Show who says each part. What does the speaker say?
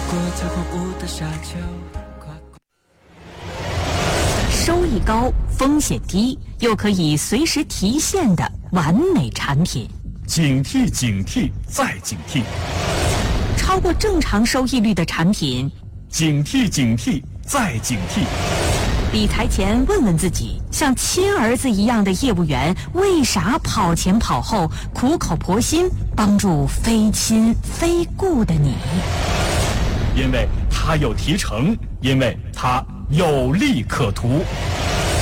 Speaker 1: 收益高、风险低，又可以随时提现的完美产品。
Speaker 2: 警惕警惕再警惕，
Speaker 1: 超过正常收益率的产品。
Speaker 2: 警惕警惕再警惕。
Speaker 1: 理财前问问自己，像亲儿子一样的业务员为啥跑前跑后，苦口婆心帮助非亲非故的你？
Speaker 2: 因为他有提成，因为他有利可图。